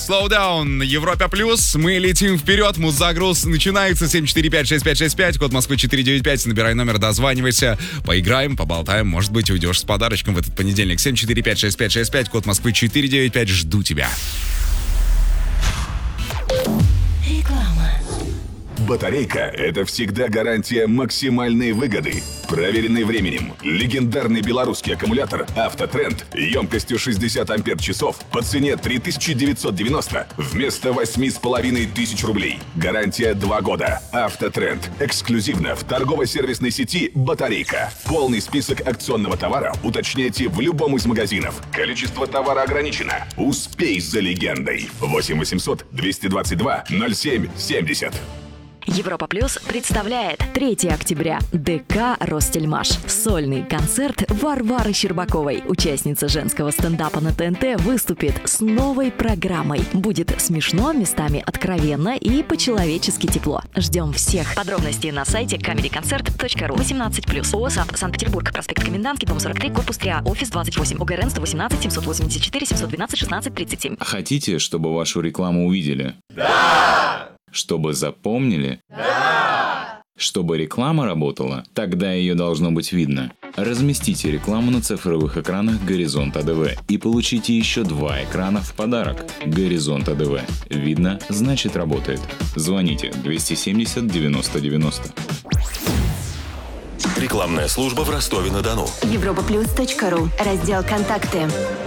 Slow Down, Европа Плюс. Мы летим вперед. Музагруз начинается. 7456565, код Москвы 495. Набирай номер, дозванивайся. Поиграем, поболтаем. Может быть, уйдешь с подарочком в этот понедельник. 7456565, код Москвы 495. Жду тебя. Батарейка – это всегда гарантия максимальной выгоды. Проверенный временем, легендарный белорусский аккумулятор «Автотренд» емкостью 60 ампер-часов по цене 3990 вместо 8500 рублей. Гарантия 2 года. «Автотренд» эксклюзивно в торгово-сервисной сети «Батарейка». Полный список акционного товара уточняйте в любом из магазинов. Количество товара ограничено. Успей за легендой. 8 800 222 07 70. Европа Плюс представляет 3 октября ДК «Ростельмаш». Сольный концерт Варвары Щербаковой. Участница женского стендапа на ТНТ выступит с новой программой. Будет смешно, местами откровенно и по-человечески тепло. Ждем всех. Подробности на сайте comedyconcert.ru. 18+. ОСАП Санкт-Петербург. Проспект Комендантский, дом 43, корпус 3А, офис 28. ОГРН 118 784 712 16 37. Хотите, чтобы вашу рекламу увидели? Да! Чтобы запомнили? Да! Чтобы реклама работала? Тогда ее должно быть видно. Разместите рекламу на цифровых экранах «Горизонт АДВ» и получите еще 2 экрана в подарок. «Горизонт АДВ». Видно, значит работает. Звоните 270 90 90. Рекламная служба в Ростове-на-Дону. Европаплюс.ру. Раздел «Контакты».